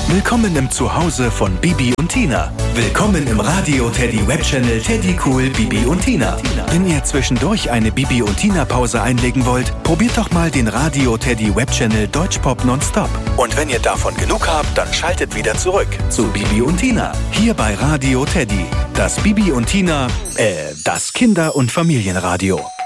Willkommen im Zuhause von Bibi und Tina. Willkommen im Radio Teddy Webchannel Teddy Cool Bibi und Tina. Wenn ihr zwischendurch eine Bibi und Tina Pause einlegen wollt, probiert doch mal den Radio Teddy Webchannel Deutschpop Nonstop. Und wenn ihr davon genug habt, dann schaltet wieder zurück zu Bibi und Tina. Hier bei Radio Teddy. Das Bibi und Tina, das Kinder- und Familienradio.